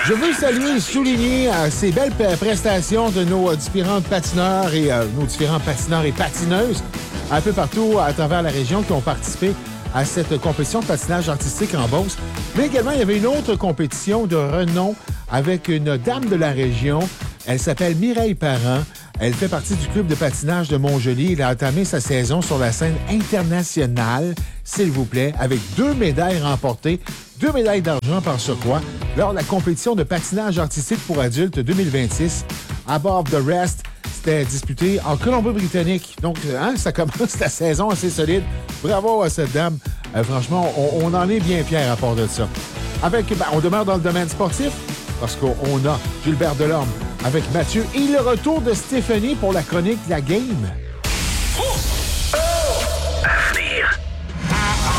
Je veux saluer et souligner ces belles prestations de nos différents patineurs et nos différents patineurs et patineuses un peu partout à travers la région qui ont participé à cette compétition de patinage artistique en Beauce. Mais également, il y avait une autre compétition de renom avec une dame de la région. Elle s'appelle Mireille Parent. Elle fait partie du club de patinage de Montjoly. Elle a entamé sa saison sur la scène internationale, s'il vous plaît, avec 2 médailles remportées, 2 médailles d'argent par surcroît, lors de la compétition de patinage artistique pour adultes 2026. Above the Rest, c'était disputé en Colombie-Britannique. Donc, ça commence la saison assez solide. Bravo à cette dame. Franchement, on en est bien fiers à part de ça. On demeure dans le domaine sportif parce qu'on a Gilbert Delorme avec Mathieu et le retour de Stéphanie pour la chronique de la Game.